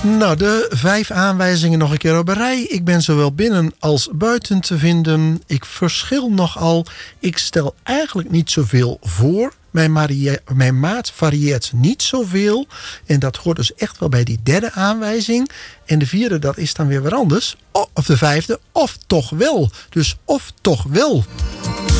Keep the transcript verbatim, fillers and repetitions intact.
Nou, de vijf aanwijzingen nog een keer op een rij. Ik ben zowel binnen als buiten te vinden. Ik verschil nogal. Ik stel eigenlijk niet zoveel voor. Mijn, marie- mijn maat varieert niet zoveel. En dat hoort dus echt wel bij die derde aanwijzing. En de vierde, dat is dan weer wat anders. Of de vijfde, of toch wel. Dus of toch wel.